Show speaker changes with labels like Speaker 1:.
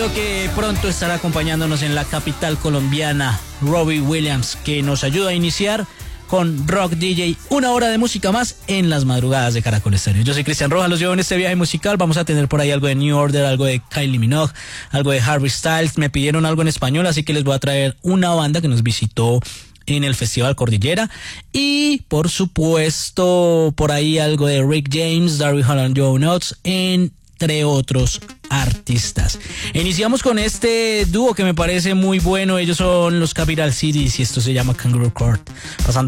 Speaker 1: recuerdo que pronto estará acompañándonos en la capital colombiana Robbie Williams, que nos ayuda a iniciar con Rock DJ, una hora de música más en las madrugadas de Caracol Estéreo. Yo soy Cristian Rojas, los llevo en este viaje musical. Vamos a tener por ahí algo de New Order, algo de Kylie Minogue, algo de Harry Styles. Me pidieron algo en español, así que les voy a traer una banda que nos visitó en el Festival Cordillera, y por supuesto por ahí algo de Rick James, Darryl Hall and Joe Nuts, entre otros artistas. Iniciamos con este dúo que me parece muy bueno. Ellos son los Capital Cities y esto se llama Kangaroo Court. Pasando